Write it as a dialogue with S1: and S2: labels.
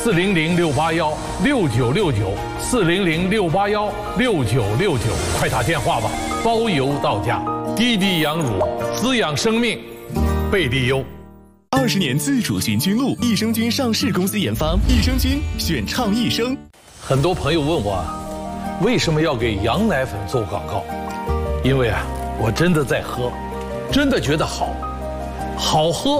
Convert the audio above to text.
S1: ，400-681-6969，400-681-6969，快打电话吧，包邮到家。滴滴羊乳，滋养生命，贝利优。
S2: 20年自主菌菌露，益生菌上市公司研发，益生菌选倡益生。
S1: 很多朋友问我，为什么要给羊奶粉做广告？因为啊，我真的在喝，真的觉得好，好喝